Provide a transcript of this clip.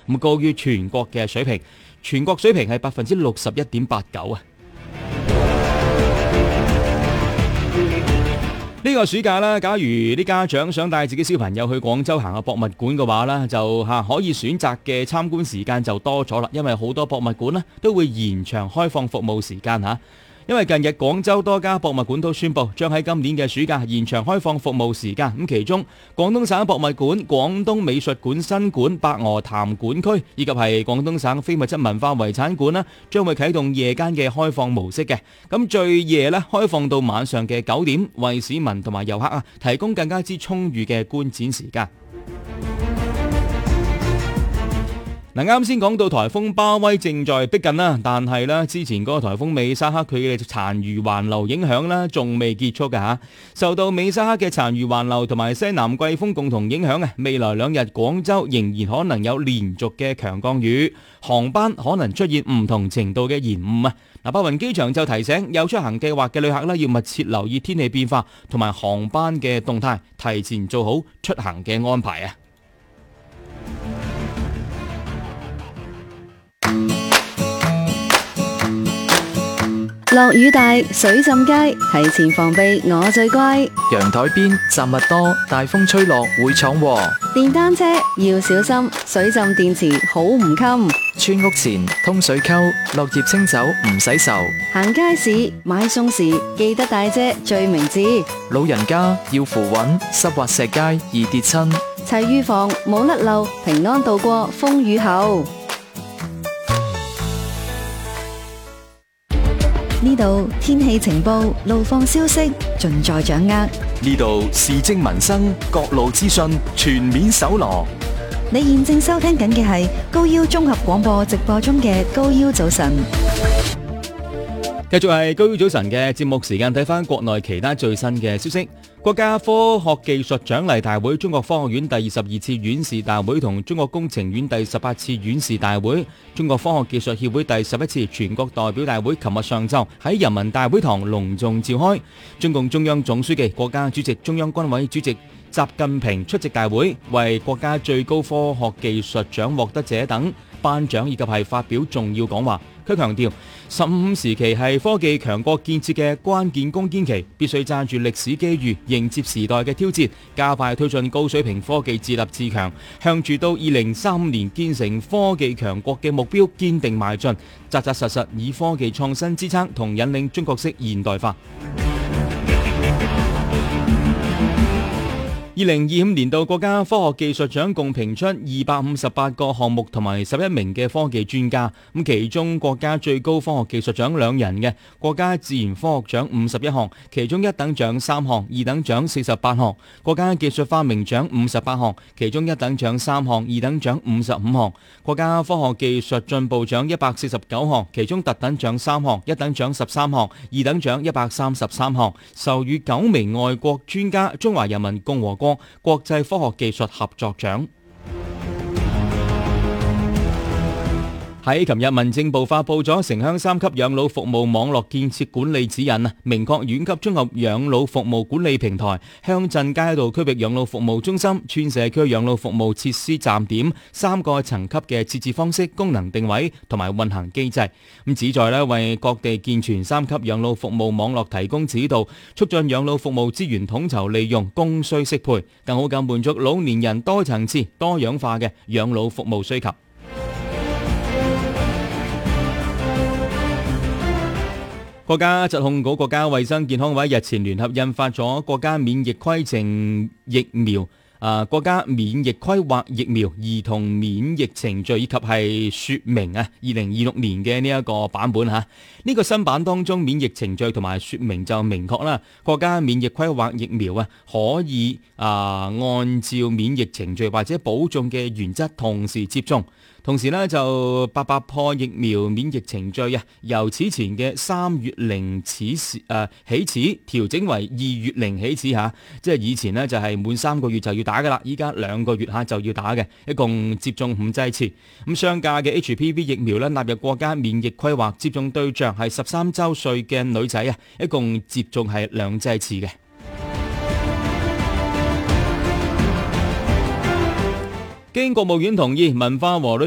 咁高於全國嘅水平，全國水平係61.89%啊。呢個暑假啦，假如啲家長想帶自己小朋友去廣州行下博物館嘅話呢，就可以選擇嘅參觀時間就多咗啦，因為好多博物館呢都會延長開放服務時間嚇。因為近日廣州多家博物館都宣布將喺今年嘅暑假延長開放服務時間，咁其中廣東省博物館、廣東美術館新館、白鵝潭館區以及係廣東省非物質文化遺產館呢，將會啟動夜間嘅開放模式嘅。咁最夜呢，開放到晚上嘅9點，為市民同埋遊客提供更加之充裕嘅觀展時間。嗱，啱先講到颱風巴威正在逼近啦，但係呢之前嗰個颱風美沙克佢嘅殘餘環流影響呢仲未結束嘅嚇。受到美沙克嘅殘餘環流同埋西南季風共同影響啊，未來2日廣州仍然可能有連續嘅強降雨，航班可能出現唔同程度嘅延誤啊。嗱，白雲機場就提醒有出行計劃嘅旅客呢，要密切留意天氣變化同埋航班嘅動態，提前做好出行嘅安排啊。 落雨大，水浸街，提前防備我最乖。 陽台邊雜物多，大風吹落會闖禍。 電單車要小心，水浸電池好唔襟。 村屋前通水溝，落葉清走唔使愁。 行街市買餸時記得帶遮最明智。 老人家要扶穩，濕滑石階易跌親。 齊預防冇甩漏，平安度過風雨後。呢度天氣情報、路況消息盡在掌握。 呢度時政民生、各路資訊全面搜羅。 你現正收聽緊嘅係高腰綜合廣播直播中嘅高腰早晨。 繼續係高腰早晨嘅節目時間，睇翻國內其他最新嘅消息。國家科學技術獎勵大會、中國科學院第12次院士大會同中國工程院第18次院士大會、中國科學技術協會第11次全國代表大會琴日上晝喺人民大會堂隆重召開。中共中央總書記、國家主席、中央軍委主席習近平出席大會，為國家最高科學技術獎獲得者等頒獎以及係發表重要講話。佢強調，15時期係科技強國建設嘅關鍵攻堅期，必須揸住歷史機遇，迎接時代嘅挑戰，加快推進高水平科技自立自強，向住到2035年建成科技強國嘅目標堅定邁進，扎扎實實以科技創新支撐同引領中國式現代化。2025年度國家科學技術獎共評出258個項目同埋11名嘅科技專家，咁其中國家最高科學技術獎2人嘅國家自然科學獎51項，其中一等獎3項，2等獎48項；國家技術發明獎58項，其中一等獎3項，二等獎55項；國家科學技術進步獎149項，其中特等獎3項，一等獎13項，二等獎133項，授予9名外國專家中華人民共和國國際科學技術合作獎。喺琴日，民政部發布咗城鄉3級養老服務網絡建設管理指引，明確縣級綜合養老服務管理平台、鄉鎮街道區域養老服務中心、村社區養老服務設施站點3個層級嘅設置方式、功能定位同埋運行機制，咁旨在為各地健全3級養老服務網絡提供指導，促進養老服務資源統籌利用、供需適配，更好咁滿足老年人多層次、多樣化嘅養老服務需求。國家疾控局、國家衛生健康委日前聯合印發咗國家免疫規程疫苗、國家免疫規劃疫苗兒童免疫程序以及係說明2026年嘅呢一個版本吓。呢個新版當中，免疫程序同埋說明就明確啦，國家免疫規劃疫苗可以按照免疫程序或者保種嘅原則同時接種。同時呢，就800破疫苗免疫程序由此前嘅3月0起始調整為2月0起始吓，即係以前呢，就係滿3個月就要打噶啦，依家2個月就要打嘅，一共接種5劑次。咁雙價嘅 HPV 疫苗呢，納入國家免疫規劃，接種對象係13周歲嘅女仔一共接種係2劑次嘅。經國務院同意，文化和旅